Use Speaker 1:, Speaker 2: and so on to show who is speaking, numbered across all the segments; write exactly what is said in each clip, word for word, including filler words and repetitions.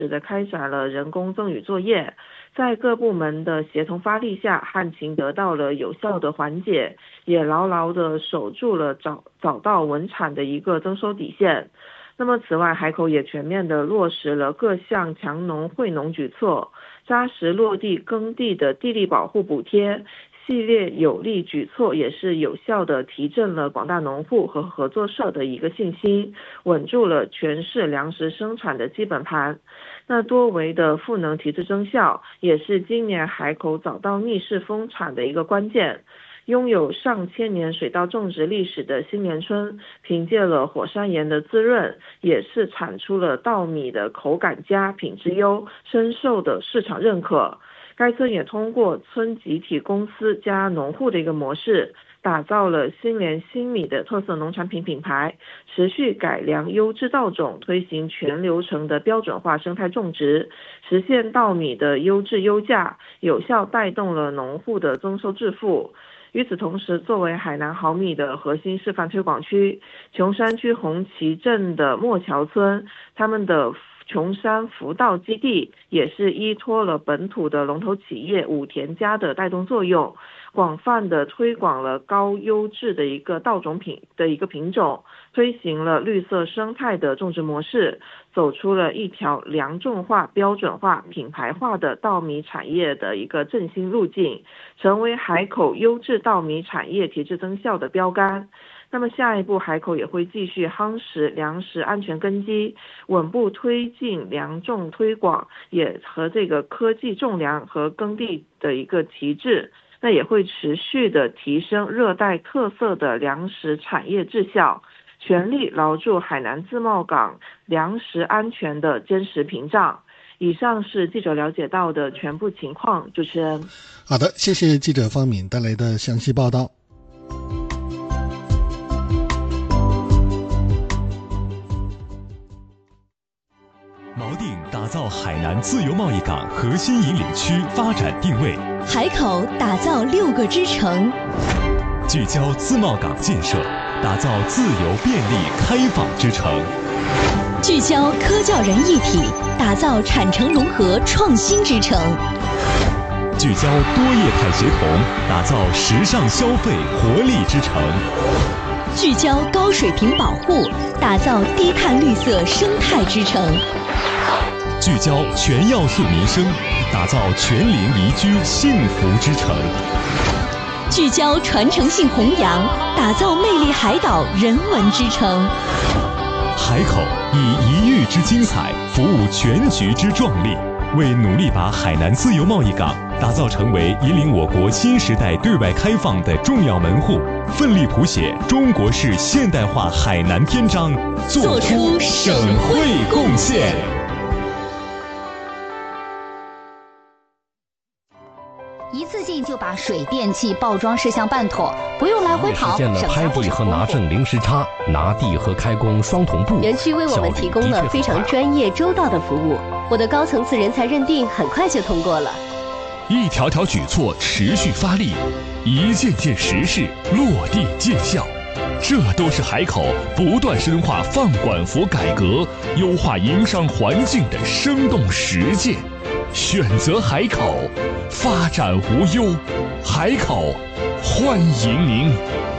Speaker 1: 的开展了人工赠与作业，在各部门的协同发力下，旱情得到了有效的缓解，也牢牢地守住了早早稻稳产的一个增收底线。那么此外，海口也全面地落实了各项强农惠农举措，扎实落地耕地的地力保护补贴系列有力举措，也是有效地提振了广大农户和合作社的一个信心，稳住了全市粮食生产的基本盘。那多维的赋能提质增效，也是今年海口早稻逆势丰产的一个关键。拥有上千年水稻种植历史的新年春，凭借了火山岩的滋润，也是产出了稻米的口感佳、品质优，深受的市场认可。该村也通过村集体公司加农户的一个模式，打造了新联新米的特色农产品品牌，持续改良优质稻种，推行全流程的标准化生态种植，实现稻米的优质优价，有效带动了农户的增收致富。与此同时，作为海南好米的核心示范推广区，琼山区红旗镇的莫桥村，他们的琼山福稻基地也是依托了本土的龙头企业武田家的带动作用，广泛的推广了高优质的一个稻种品的一个品种，推行了绿色生态的种植模式，走出了一条良种化、标准化、品牌化的稻米产业的一个振兴路径，成为海口优质稻米产业提质增效的标杆。那么下一步，海口也会继续夯实粮食安全根基，稳步推进粮种推广，也和这个科技种粮和耕地的一个提质，那也会持续的提升热带特色的粮食产业质效，全力牢住海南自贸港粮食安全的坚实屏障。以上是记者了解到的全部情况，主持人。
Speaker 2: 好的，谢谢记者方敏带来的详细报道。
Speaker 3: 锚定打造海南自由贸易港核心引领区发展定位，
Speaker 4: 海口打造六个支城，
Speaker 3: 聚焦自贸港建设，打造自由便利开放之城，
Speaker 4: 聚焦科教人一体，打造产城融合创新之城，
Speaker 3: 聚焦多业态协同，打造时尚消费活力之城，
Speaker 4: 聚焦高水平保护，打造低碳绿色生态之城，
Speaker 3: 聚焦全要素民生，打造全龄宜居幸福之城，
Speaker 4: 聚焦传承性弘扬，打造魅力海岛人文之城。
Speaker 3: 海口以一域之精彩服务全局之壮丽，为努力把海南自由贸易港打造成为引领我国新时代对外开放的重要门户，奋力谱写中国式现代化海南篇章，做出省会贡献。
Speaker 5: 一次性就把水电气报装事项办妥，不用来回跑，
Speaker 6: 实现了拍地和拿证零时差，拿地和开工双同步。
Speaker 7: 园区为我们提供了非常专业周到的服务，我的高层次人才认定很快就通过了。
Speaker 3: 一条条举措持续发力，一件件实事落地见效，这都是海口不断深化放管服改革、优化营商环境的生动实践。选择海口，发展无忧。海口，欢迎您。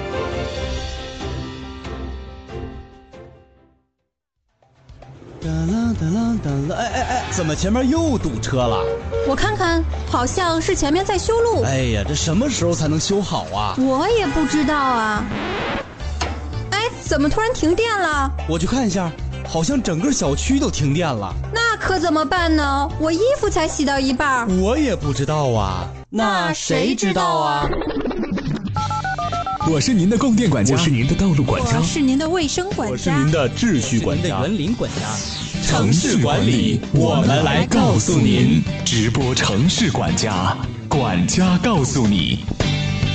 Speaker 8: 哒啦哒啦哒啦！哎哎哎，怎么前面又堵车了？
Speaker 9: 我看看，好像是前面在修路。
Speaker 8: 哎呀，这什么时候才能修好啊？
Speaker 9: 我也不知道啊。哎，怎么突然停电了？
Speaker 8: 我去看一下，好像整个小区都停电了。
Speaker 9: 那可怎么办呢？我衣服才洗到一半。
Speaker 8: 我也不知道啊。那谁知道啊？
Speaker 3: 我是您的供电管家，我是您的道路管家，
Speaker 9: 我是您的卫生管家，
Speaker 8: 我是您的秩序管家，
Speaker 10: 园林管家。
Speaker 3: 城市管理，我们来告诉您。直播城市管家，管家告诉你。